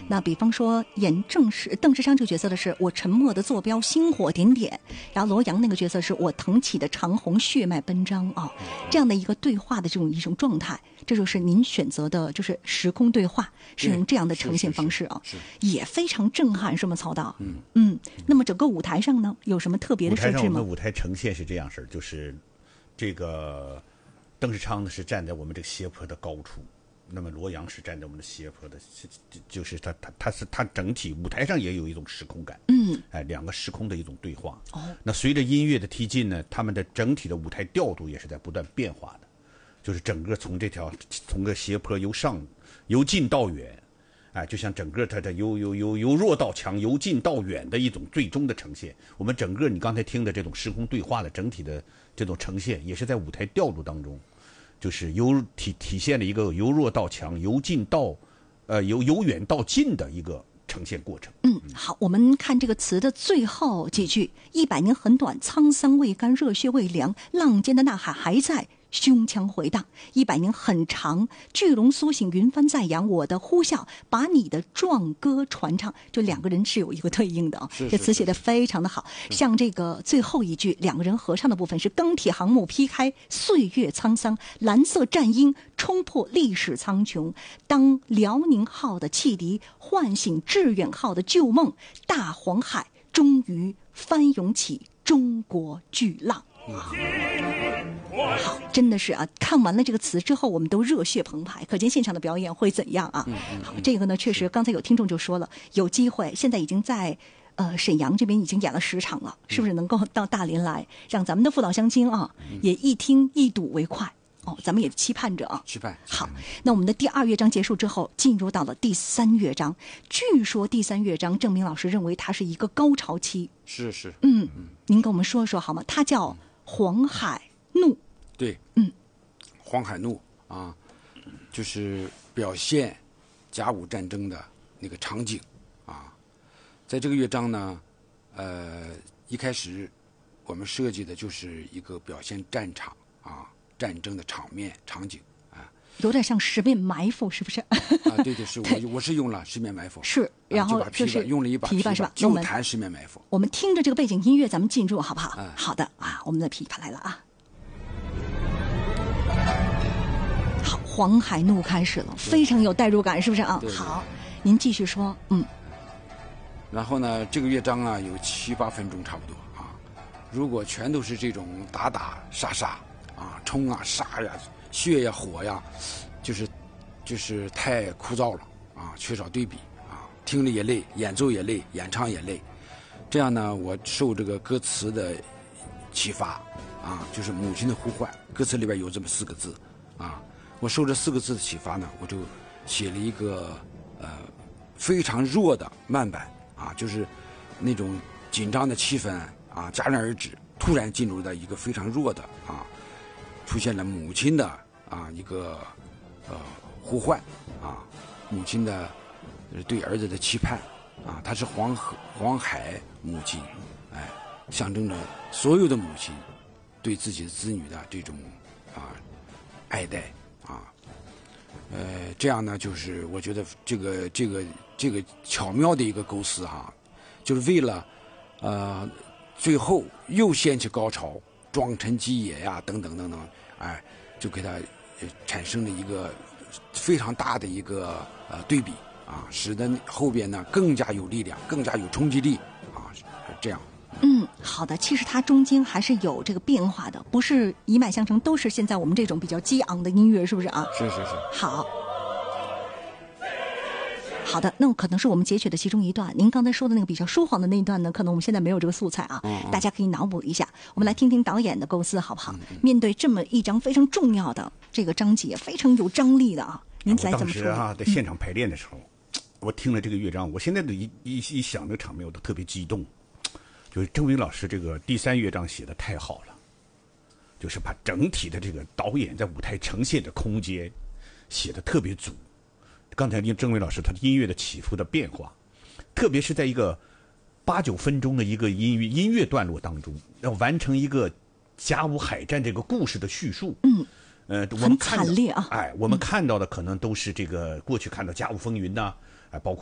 那比方说演邓世昌这个角色的是我沉默的坐标星火点点，然后罗阳那个角色是我腾起的长虹血脉奔张啊，这样的一个对话的一种状态，这就是您选择的，就是时空对话，是用这样的呈现方式啊，也非常震撼，是吗？曹导，那么整个舞台上呢，有什么特别的设置吗？ 舞台上我们的舞台呈现是这样式，就是这个邓世昌呢是站在我们这个斜坡的高处。那么罗阳是站在我们的斜坡的，就是他整体舞台上也有一种时空感，两个时空的一种对话。那随着音乐的推进呢，他们的整体的舞台调度也是在不断变化的，就是整个从个斜坡由近到远，就像整个它的由弱到强，由近到远的一种最终的呈现。我们整个你刚才听的这种时空对话的整体的这种呈现，也是在舞台调度当中。就是体现了一个由弱到强、由远到近的一个呈现过程。 好，我们看这个词的最后几句：100年很短，沧桑未干，热血未凉，浪尖的呐喊还在胸腔回荡；100年很长，巨龙苏醒，云帆在扬，我的呼啸把你的壮歌传唱。就两个人是有一个对应的啊，这词写的非常的好。像这个最后一句两个人合唱的部分是钢铁航母劈开岁月沧桑，蓝色战鹰冲破历史苍穹，当辽宁号的汽笛唤醒致远号的旧梦，大黄海终于翻涌起中国巨浪。好，真的是啊！看完了这个词之后，我们都热血澎湃，可见现场的表演会怎样啊？好，这个呢，确实刚才有听众就说了，有机会，现在已经在沈阳这边已经演了10场了，是不是能够到大连来，让咱们的父老乡亲啊，也一听一睹为快？咱们也期盼着啊。 期盼。 好，那我们的第2乐章结束之后，进入到了第3乐章。据说第3乐章，郑明老师认为它是一个高潮期。 是。 您跟我们说说好吗？它叫黄海怒。 对，黄海怒啊，就是表现甲午战争的那个场景啊。在这个乐章呢，一开始我们设计的就是一个表现战场啊。战争的场面场景啊， 有点像十面埋伏，是不是？ 对，是我是用了十面埋伏， 是，然后就是用了一把琵琶是吧？ 就弹十面埋伏。 我们听着这个背景音乐，咱们进入好不好？好的啊，我们的琵琶来了啊。好，黄海怒开始了，非常有代入感，是不是啊？好，您继续说， 然后呢，这个乐章啊有7、8分钟差不多啊。如果全都是这种打打杀杀。冲啊杀呀血呀火呀，就是太枯燥了啊，缺少对比啊，听着也累，演奏也累，演唱也累。这样呢，我受这个歌词的启发啊，就是母亲的呼唤，歌词里边有这么4个字啊，我受这4个字的启发呢，我就写了一个非常弱的慢板啊，就是那种紧张的气氛啊戛然而止，突然进入到一个非常弱的啊。出现了母亲的一个呼唤啊，母亲的对儿子的期盼啊，她是黄海母亲，象征着所有的母亲对自己的子女的这种爱戴啊，这样呢，就是我觉得这个巧妙的一个构思哈，就是为了最后又掀起高潮。壮臣激野呀，等等，就给它产生了一个非常大的一个对比啊，使得后边呢更加有力量，更加有冲击力啊，这样。 好的，其实它中间还是有这个变化的，不是一脉相承，都是现在我们这种比较激昂的音乐，是不是啊？ 是。 好的，那可能是我们截取的其中一段。您刚才说的那个比较舒缓的那一段呢，可能我们现在没有这个素材啊，大家可以脑补一下。我们来听听导演的构思好不好？面对这么一章非常重要的这个章节，非常有张力的啊，您来怎么说？ 当时在现场排练的时候，我听了这个乐章，我现在的一想这个场面，我都特别激动。就是郑明老师这个第3乐章写的太好了，就是把整体的这个导演在舞台呈现的空间写的特别足。刚才郑伟老师他的音乐的起伏的变化，特别是在一个8、9分钟的一个音乐段落当中，要完成一个甲午海战这个故事的叙述。我们很惨烈啊！ 我们看到的可能都是这个过去看到甲午风云呐，包括